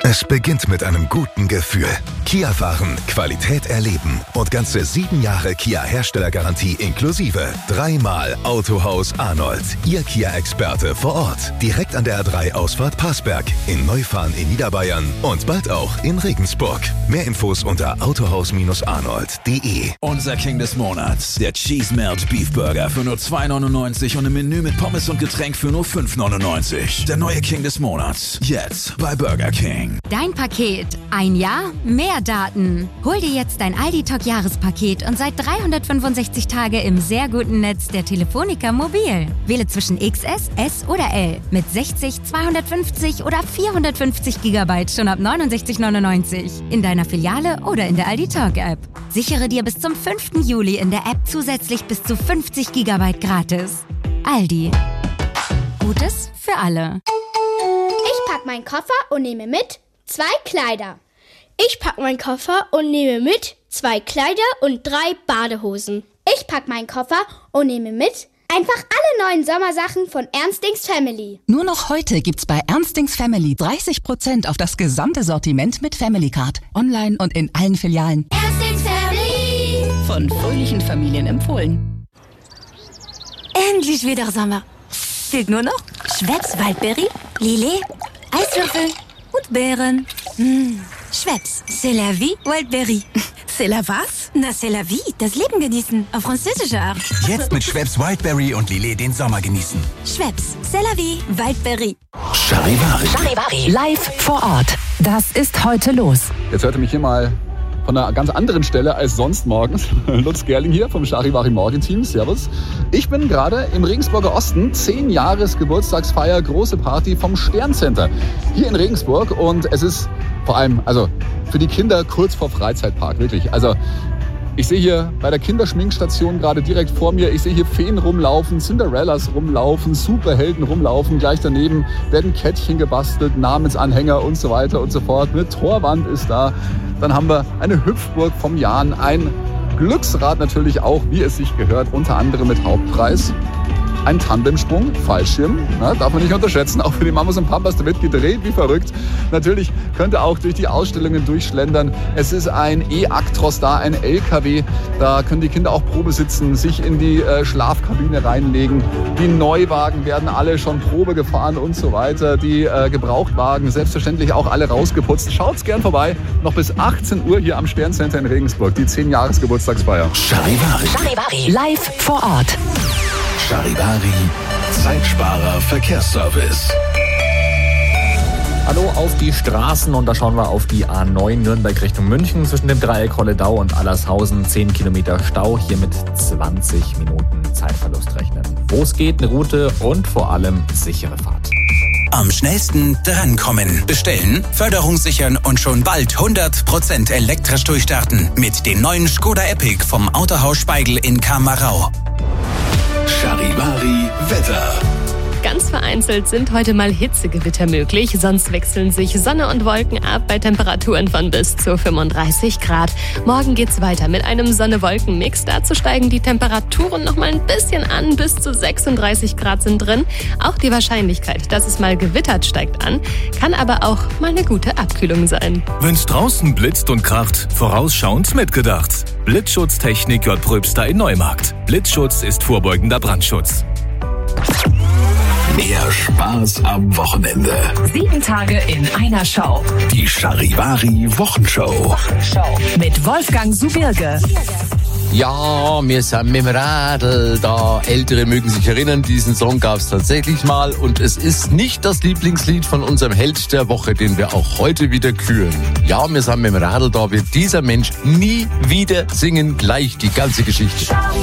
Es beginnt mit einem guten Gefühl. Kia fahren, Qualität erleben und ganze 7 Jahre Kia-Herstellergarantie inklusive. 3-mal Autohaus Arnold. Ihr Kia-Experte vor Ort. Direkt an der A3-Ausfahrt Passberg. In Neufahren in Niederbayern und bald auch in Regensburg. Mehr Infos unter autohaus-arnold.de. Unser King des Monats. Der Cheese Melt Beef Burger für nur 2,99 und ein Menü mit Pommes und Getränk für nur 5,99. Der neue King des Monats. Jetzt bei Burger King. Dein Paket. Ein Jahr, mehr Daten. Hol dir jetzt dein Aldi Talk Jahrespaket und seit 365 Tage im sehr guten Netz der Telefonica Mobil. Wähle zwischen XS, S oder L mit 60, 250 oder 450 GB schon ab 69,99 in deiner Filiale oder in der Aldi Talk App. Sichere dir bis zum 5. Juli in der App zusätzlich bis zu 50 GB gratis. Aldi. Gutes für alle. Ich pack meinen Koffer und nehme mit 2 Kleider. Ich pack meinen Koffer und nehme mit 2 Kleider und 3 Badehosen. Ich pack meinen Koffer und nehme mit einfach alle neuen Sommersachen von Ernstings Family. Nur noch heute gibt's bei Ernstings Family 30% auf das gesamte Sortiment mit Family Card. Online und in allen Filialen. Ernstings Family. Von fröhlichen Familien empfohlen. Endlich wieder Sommer. Fehlt nur noch Schweppes Waldbeere, Lillet, Eiswürfel und Beeren. Schweppes, c'est la vie, Wildberry. C'est la was? Na, c'est la vie, das Leben genießen, auf französische Art. Jetzt mit Schweppes Wildberry und Lillet den Sommer genießen. Schweppes, c'est la vie, Wildberry. Charivari. Live vor Ort. Das ist heute los. Jetzt hört ihr mich hier mal von einer ganz anderen Stelle als sonst morgens. Lutz Gerling hier vom Charivari Morgenteam. Servus. Ich bin gerade im Regensburger Osten. 10 Jahres Geburtstagsfeier, große Party vom Sterncenter hier in Regensburg. Und es ist vor allem, also für die Kinder kurz vor Freizeitpark, wirklich. Also ich sehe hier bei der Kinderschminkstation gerade direkt vor mir, ich sehe hier Feen rumlaufen, Cinderellas rumlaufen, Superhelden rumlaufen. Gleich daneben werden Kettchen gebastelt, Namensanhänger und so weiter und so fort. Eine Torwand ist da. Dann haben wir eine Hüpfburg vom Jan, ein Glücksrad natürlich auch, wie es sich gehört, unter anderem mit Hauptpreis. Ein Tandemsprung, Fallschirm, darf man nicht unterschätzen, auch für die Mamas und Papas, da wird gedreht wie verrückt. Natürlich könnt ihr auch durch die Ausstellungen durchschlendern. Es ist ein E-Actros da, ein LKW, da können die Kinder auch Probe sitzen, sich in die Schlafkabine reinlegen. Die Neuwagen werden alle schon Probe gefahren und so weiter. Die Gebrauchtwagen selbstverständlich auch alle rausgeputzt. Schaut's gern vorbei, noch bis 18 Uhr hier am Sterncenter in Regensburg, die 10-Jahres-Geburtstagsfeier. Charivari. Live vor Ort. Charivari, Zeitsparer Verkehrsservice. Hallo auf die Straßen und da schauen wir auf die A9 Nürnberg Richtung München zwischen dem Dreieck Holledau und Allershausen. 10 Kilometer Stau, hier mit 20 Minuten Zeitverlust rechnen. Wo es geht, eine gute und vor allem sichere Fahrt. Am schnellsten drankommen. Bestellen, Förderung sichern und schon bald 100% elektrisch durchstarten. Mit dem neuen Skoda Epic vom Autohaus Speigl in Kamerau. Charivari Wetter. Ganz vereinzelt sind heute mal Hitzegewitter möglich, sonst wechseln sich Sonne und Wolken ab bei Temperaturen von bis zu 35 Grad. Morgen geht's weiter mit einem Sonne-Wolken-Mix. Dazu steigen die Temperaturen noch mal ein bisschen an, bis zu 36 Grad sind drin. Auch die Wahrscheinlichkeit, dass es mal gewittert, steigt an, kann aber auch mal eine gute Abkühlung sein. Wenn's draußen blitzt und kracht, vorausschauend mitgedacht. Blitzschutztechnik J. Pröbster in Neumarkt. Blitzschutz ist vorbeugender Brandschutz. Mehr Spaß am Wochenende. 7 Tage in einer Show. Die Charivari Wochenshow. Mit Wolfgang Subirge. Ja, wir sind mit dem Radl da. Ältere mögen sich erinnern, diesen Song gab es tatsächlich mal. Und es ist nicht das Lieblingslied von unserem Held der Woche, den wir auch heute wieder küren. Ja, wir sind mit dem Radl da, wird dieser Mensch nie wieder singen. Gleich die ganze Geschichte.